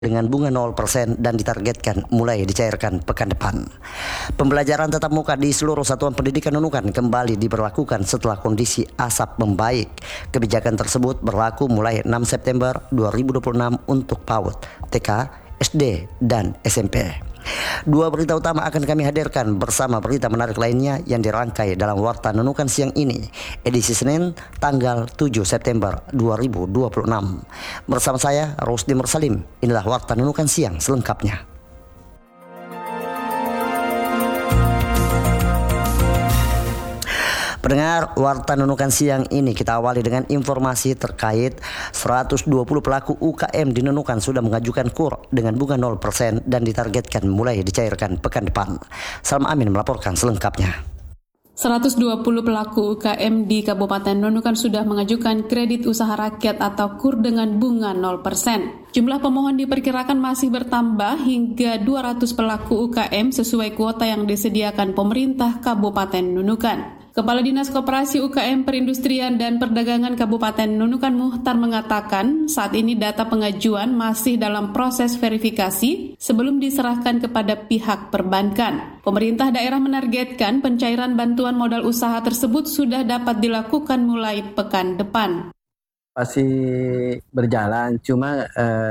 dengan bunga 0% dan ditargetkan mulai dicairkan pekan depan. Pembelajaran tatap muka di seluruh satuan pendidikan Nunukan kembali diberlakukan setelah kondisi asap membaik. Kebijakan tersebut berlaku mulai 6 September 2026 untuk PAUD, TK, SD, dan SMP. Dua berita utama akan kami hadirkan bersama berita menarik lainnya yang dirangkai dalam Warta Nunukan siang ini, edisi Senin tanggal 7 September 2026. Bersama saya, Rusdi Mursalim, inilah Warta Nunukan siang selengkapnya. Pendengar, Warta Nunukan siang ini kita awali dengan informasi terkait 120 pelaku UKM di Nunukan sudah mengajukan KUR dengan bunga 0% dan ditargetkan mulai dicairkan pekan depan. Salma Amin melaporkan selengkapnya. 120 pelaku UKM di Kabupaten Nunukan sudah mengajukan kredit usaha rakyat atau KUR dengan bunga 0%. Jumlah pemohon diperkirakan masih bertambah hingga 200 pelaku UKM sesuai kuota yang disediakan pemerintah Kabupaten Nunukan. Kepala Dinas Koperasi UKM Perindustrian dan Perdagangan Kabupaten Nunukan Muhtar mengatakan saat ini data pengajuan masih dalam proses verifikasi sebelum diserahkan kepada pihak perbankan. Pemerintah daerah menargetkan pencairan bantuan modal usaha tersebut sudah dapat dilakukan mulai pekan depan. Masih berjalan, cuma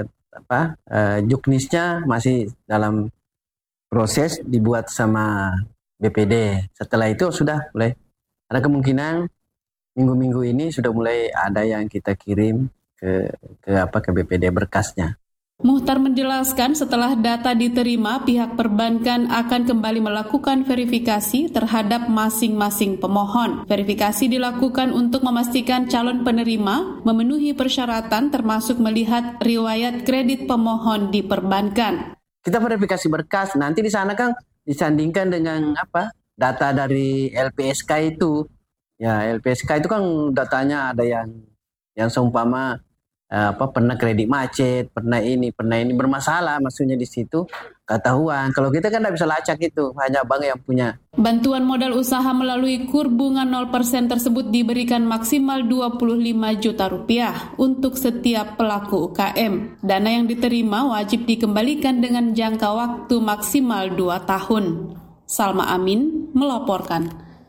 juknisnya masih dalam proses dibuat sama BPD. Setelah itu sudah mulai ada kemungkinan minggu-minggu ini sudah mulai ada yang kita kirim ke BPD berkasnya. Muhtar menjelaskan setelah data diterima, pihak perbankan akan kembali melakukan verifikasi terhadap masing-masing pemohon. Verifikasi dilakukan untuk memastikan calon penerima memenuhi persyaratan termasuk melihat riwayat kredit pemohon di perbankan. Kita verifikasi berkas, nanti di sana kan disandingkan dengan data dari LPSK itu. Ya, LPSK itu kan datanya ada yang seumpama pernah kredit macet, pernah ini bermasalah, maksudnya di situ ketahuan. Kalau kita kan tidak bisa lacak itu, hanya bank yang punya. Bantuan modal usaha melalui KUR bunga 0% tersebut diberikan maksimal Rp25 juta untuk setiap pelaku UKM. Dana yang diterima wajib dikembalikan dengan jangka waktu maksimal 2 tahun. Salma Amin melaporkan.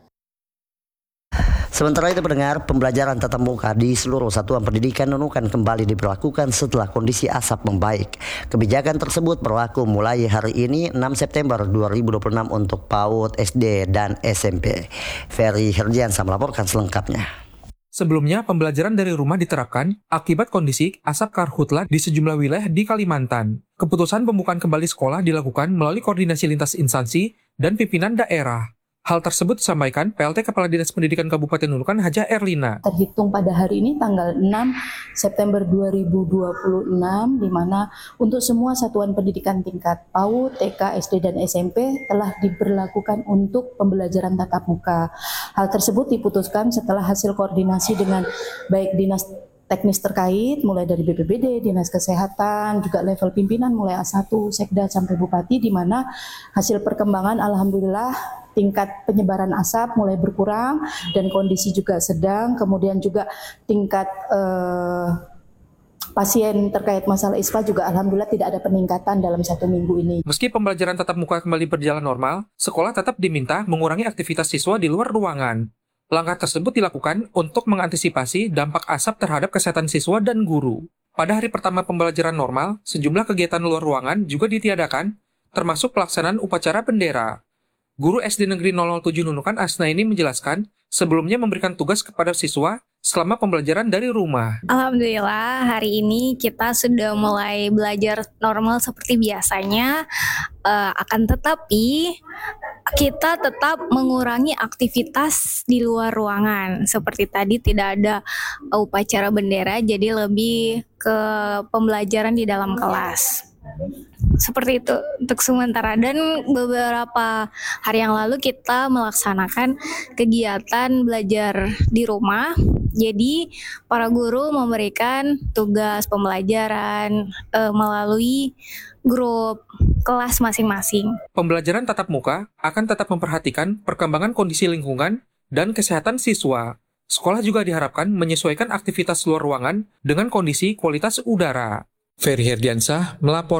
Sementara itu pendengar, pembelajaran tatap muka di seluruh satuan pendidikan Nunukan kembali diberlakukan setelah kondisi asap membaik. Kebijakan tersebut berlaku mulai hari ini 6 September 2026 untuk PAUD, SD, dan SMP. Ferry Herdiansa melaporkan selengkapnya. Sebelumnya, pembelajaran dari rumah diterapkan akibat kondisi asap karhutla di sejumlah wilayah di Kalimantan. Keputusan pembukaan kembali sekolah dilakukan melalui koordinasi lintas instansi dan pimpinan daerah. Hal tersebut disampaikan PLT Kepala Dinas Pendidikan Kabupaten Nunukan Haja Erlina. Terhitung pada hari ini tanggal 6 September 2026, di mana untuk semua satuan pendidikan tingkat PAUD, TK, SD, dan SMP telah diberlakukan untuk pembelajaran tatap muka. Hal tersebut diputuskan setelah hasil koordinasi dengan baik dinas teknis terkait, mulai dari BPBD, Dinas Kesehatan, juga level pimpinan mulai A1, Sekda, sampai Bupati, di mana hasil perkembangan alhamdulillah tingkat penyebaran asap mulai berkurang dan kondisi juga sedang, kemudian juga tingkat pasien terkait masalah ISPA juga alhamdulillah tidak ada peningkatan dalam 1 minggu ini. Meski pembelajaran tatap muka kembali berjalan normal, sekolah tetap diminta mengurangi aktivitas siswa di luar ruangan. Langkah tersebut dilakukan untuk mengantisipasi dampak asap terhadap kesehatan siswa dan guru. Pada hari pertama pembelajaran normal, sejumlah kegiatan luar ruangan juga ditiadakan, termasuk pelaksanaan upacara bendera. Guru SD Negeri 007 Nunukan Asnaini menjelaskan, sebelumnya memberikan tugas kepada siswa selama pembelajaran dari rumah. Alhamdulillah hari ini kita sudah mulai belajar normal seperti biasanya, akan tetapi kita tetap mengurangi aktivitas di luar ruangan. Seperti tadi tidak ada upacara bendera, jadi lebih ke pembelajaran di dalam kelas. Seperti itu untuk sementara, dan beberapa hari yang lalu kita melaksanakan kegiatan belajar di rumah. Jadi para guru memberikan tugas pembelajaran melalui grup kelas masing-masing. Pembelajaran tatap muka akan tetap memperhatikan perkembangan kondisi lingkungan dan kesehatan siswa. Sekolah juga diharapkan menyesuaikan aktivitas luar ruangan dengan kondisi kualitas udara. Ferry Herdiansah melaporkan.